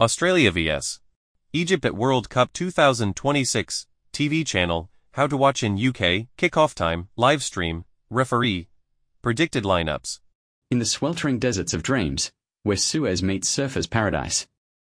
Australia vs. Egypt at World Cup 2026, TV channel, how to watch in UK, kickoff time, live stream, referee, predicted lineups. In the sweltering deserts of dreams, where Suez meets surfer's paradise,